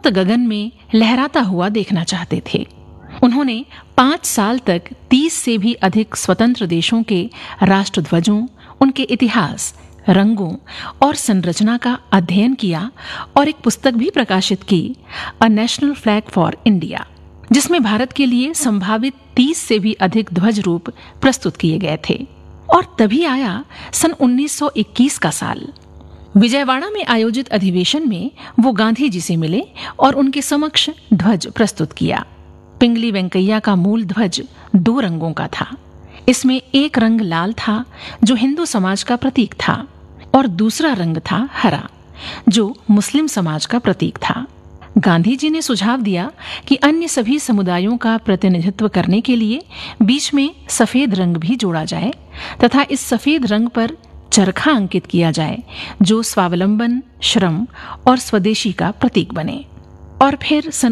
गगन में लहराता हुआ देखना चाहते थे। उन्होंने 5 साल तक 30 से भी अधिक स्वतंत्र देशों के राष्ट्रध्वजों, उनके इतिहास, रंगों और संरचना का अध्ययन किया और एक पुस्तक भी प्रकाशित की, a national flag for India, जिसमें भारत के लिए संभावित 30 से भी अधिक ध्वज रूप प्रस्तुत किए गए थे। और तभी आया सन 1921 का साल। विजयवाड़ा में आयोजित अधिवेशन में वो गांधी जी से मिले और उनके समक्ष ध्वज प्रस्तुत किया। पिंगली वेंकैया का मूल ध्वज 2 रंगों का था। इसमें एक रंग लाल था, जो हिंदू समाज का प्रतीक था, और दूसरा रंग था हरा, जो मुस्लिम समाज का प्रतीक था। गांधी जी ने सुझाव दिया कि अन्य सभी समुदायों का प्रतिनिधित्व करने के लिए बीच में सफेद रंग भी जोड़ा जाए तथा इस सफेद रंग पर चरखा अंकित किया जाए, जो स्वावलंबन, श्रम और स्वदेशी का प्रतीक बने। और फिर सन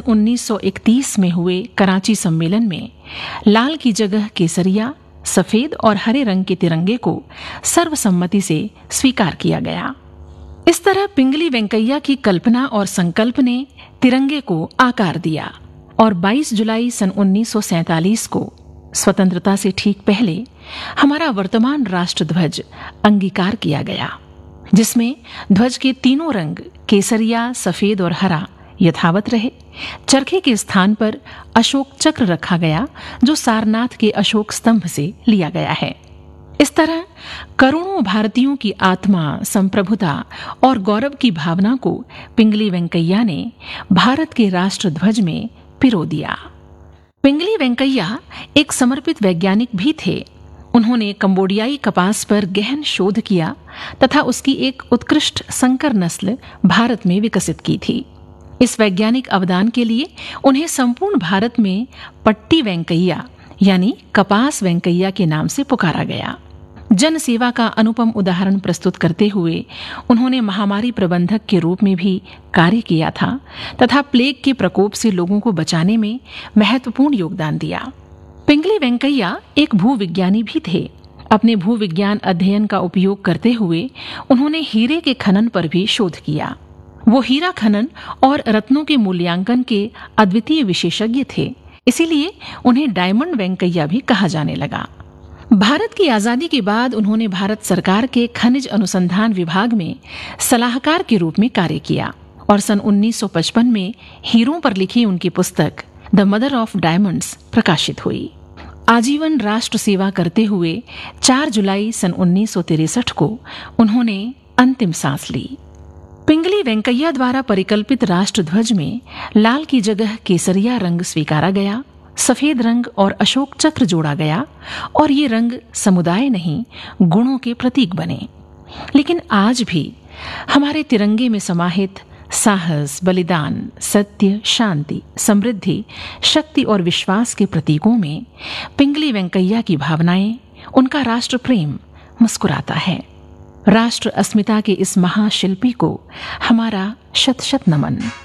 1931 में हुए कराची सम्मेलन में लाल की जगह केसरिया, सफेद और हरे रंग के तिरंगे को सर्वसम्मति से स्वीकार किया गया। इस तरह पिंगली वेंकैया की कल्पना और संकल्प ने तिरंगे को आकार दिया और 22 जुलाई सन 1947 को स्वतंत्रता से ठीक पहले हमारा वर्तमान राष्ट्रध्वज अंगीकार किया गया, जिसमें ध्वज के तीनों रंग केसरिया, सफेद और हरा यथावत रहे। चरखे के स्थान पर अशोक चक्र रखा गया, जो सारनाथ के अशोक स्तंभ से लिया गया है। इस तरह करोड़ों भारतीयों की आत्मा, संप्रभुता और गौरव की भावना को पिंगली वेंकैया ने भारत के राष्ट्रध्वज में पिरो दिया। पिंगली वेंकैया एक समर्पित वैज्ञानिक भी थे। उन्होंने कंबोडियाई कपास पर गहन शोध किया तथा उसकी एक उत्कृष्ट संकर नस्ल भारत में विकसित की थी। इस वैज्ञानिक अवदान के लिए उन्हें संपूर्ण भारत में पट्टी वेंकैया यानी कपास वेंकैया के नाम से पुकारा गया। जन सेवा का अनुपम उदाहरण प्रस्तुत करते हुए उन्होंने महामारी प्रबंधक के रूप में भी कार्य किया था तथा प्लेग के प्रकोप से लोगों को बचाने में महत्वपूर्ण योगदान दिया। पिंगली वेंकैया एक भूविज्ञानी भी थे। अपने भूविज्ञान अध्ययन का उपयोग करते हुए उन्होंने हीरे के खनन पर भी शोध किया। वो हीरा खनन और रत्नों के मूल्यांकन के अद्वितीय विशेषज्ञ थे, इसीलिए उन्हें डायमंड वेंकैया भी कहा जाने लगा। भारत की आजादी के बाद उन्होंने भारत सरकार के खनिज अनुसंधान विभाग में सलाहकार के रूप में कार्य किया और सन 1955 में हीरों पर लिखी उनकी पुस्तक द मदर ऑफ डायमंड्स प्रकाशित हुई। आजीवन राष्ट्र सेवा करते हुए 4 जुलाई सन 1963 को उन्होंने अंतिम सांस ली। पिंगली वेंकैया द्वारा परिकल्पित राष्ट्रध्वज में लाल की जगह केसरिया रंग स्वीकारा गया, सफेद रंग और अशोक चक्र जोड़ा गया और ये रंग समुदाय नहीं, गुणों के प्रतीक बने। लेकिन आज भी हमारे तिरंगे में समाहित साहस, बलिदान, सत्य, शांति, समृद्धि, शक्ति और विश्वास के प्रतीकों में पिंगली वेंकैया की भावनाएं, उनका राष्ट्र प्रेम मुस्कुराता है। राष्ट्र अस्मिता के इस महाशिल्पी को हमारा शत शत नमन।